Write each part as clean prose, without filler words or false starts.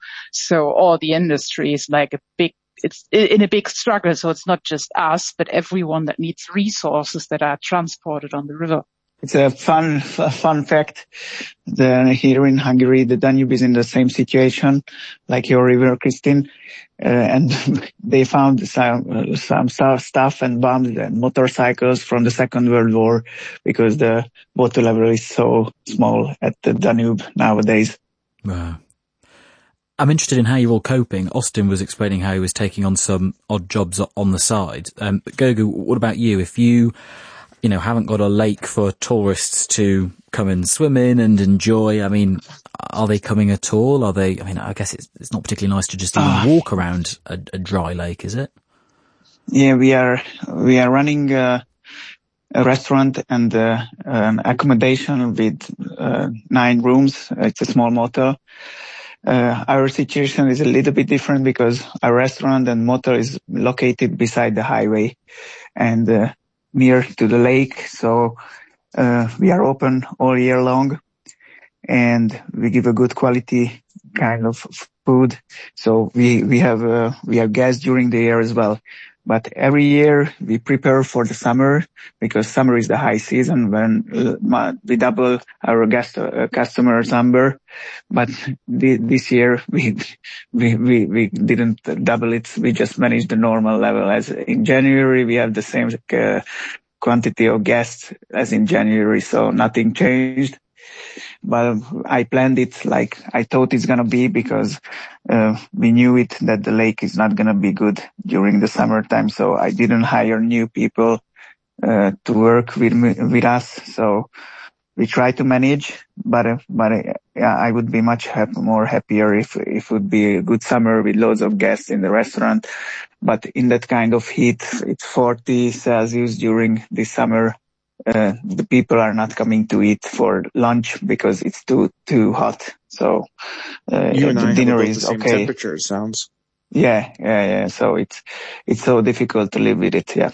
So all the industry is like it's in a big struggle. So it's not just us, but everyone that needs resources that are transported on the river. It's a fun fact. Here in Hungary, the Danube is in the same situation like your river, Christine. And they found some stuff and bombs and motorcycles from the Second World War because the water level is so small at the Danube nowadays. Wow. I'm interested in how you're all coping. Austin was explaining how he was taking on some odd jobs on the side. Gogo, what about you? If you haven't got a lake for tourists to come and swim in and enjoy, I mean, are they coming at all? I guess it's not particularly nice to just even walk around a dry lake, is it? Yeah, we are running a restaurant and an accommodation with 9 rooms. It's a small motel. Our situation is a little bit different because our restaurant and motel is located beside the highway and near to the lake. So we are open all year long and we give a good quality kind of food. So we have guests during the year as well. But every year we prepare for the summer because summer is the high season when we double our customer number. But this year we didn't double it. We just managed the normal level. As in January, we have the same quantity of guests as in January. So nothing changed. But I planned it like I thought it's going to be because we knew it that the lake is not going to be good during the summertime. So I didn't hire new people to work with us. So we try to manage, but I would be much more happier if it would be a good summer with loads of guests in the restaurant. But in that kind of heat, it's 40 Celsius during the summer. The people are not coming to eat for lunch because it's too hot. So you and I dinner have is the same okay. Temperature, it sounds. Yeah. So it's so difficult to live with it. Yeah.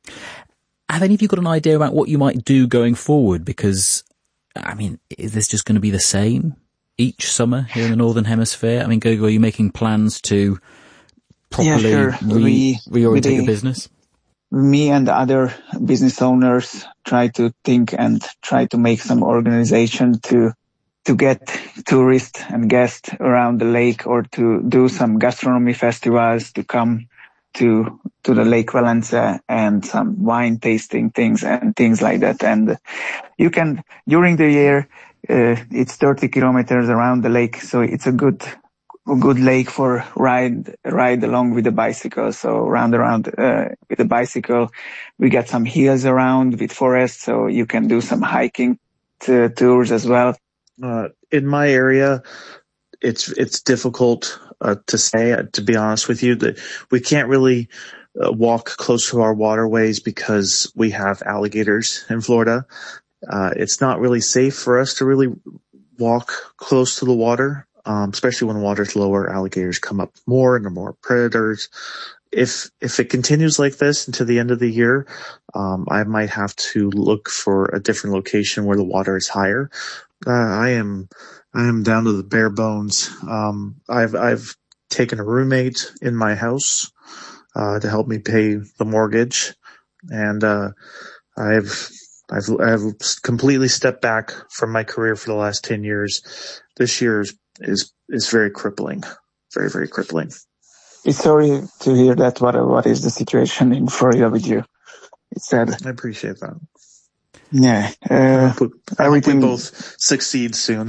Have any of you got an idea about what you might do going forward? Because I mean, is this just going to be the same each summer here in the Northern Hemisphere? I mean, Gogo, are you making plans to properly reorientate your business? Me and other business owners try to think and try to make some organization to get tourists and guests around the lake or to do some gastronomy festivals to come to the Lake Valenza and some wine tasting things and things like that. And you can, during the year, it's 30 kilometers around the lake. So it's a good lake for ride along with the bicycle. So round around with the bicycle, we got some hills around with forest, so you can do some hiking tours as well. In my area, it's difficult to say, to be honest with you, that we can't really walk close to our waterways because we have alligators in Florida. It's not really safe for us to really walk close to the water. Especially when the water's lower, alligators come up more and there are more predators. If it continues like this until the end of the year, I might have to look for a different location where the water is higher. I am down to the bare bones. I've taken a roommate in my house to help me pay the mortgage, and I've completely stepped back from my career for the last 10 years. This year is very crippling, very, very crippling. It's sorry to hear that. What is the situation in Florida with you? It's sad. I appreciate that. Yeah. I hope we both succeed soon.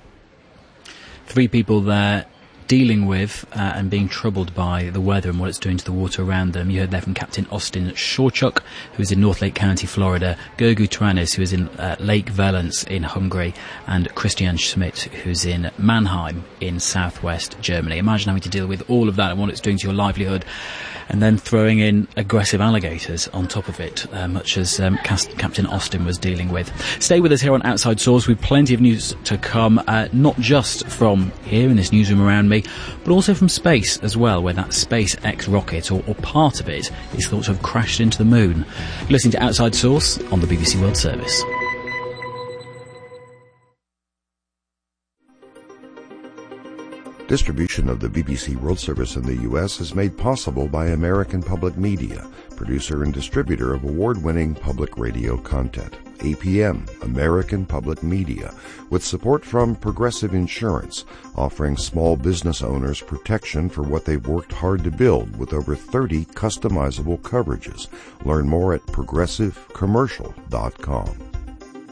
3 people there dealing with and being troubled by the weather and what it's doing to the water around them. You heard there from Captain Austin Shawchuk, who's in North Lake County, Florida, Gogo Taranis, who is in Lake Valens in Hungary, and Christian Schmidt, who's in Mannheim in southwest Germany. Imagine having to deal with all of that and what it's doing to your livelihood, and then throwing in aggressive alligators on top of it, much as Captain Austin was dealing with. Stay with us here on Outside Source with plenty of news to come, not just from here in this newsroom around me, but also from space as well, where that SpaceX rocket, or part of it, is thought to have crashed into the moon. You're listening to Outside Source on the BBC World Service. Distribution of the BBC World Service in the U.S. is made possible by American Public Media, producer and distributor of award-winning public radio content. APM, American Public Media, with support from Progressive Insurance, offering small business owners protection for what they've worked hard to build with over 30 customizable coverages. Learn more at progressivecommercial.com.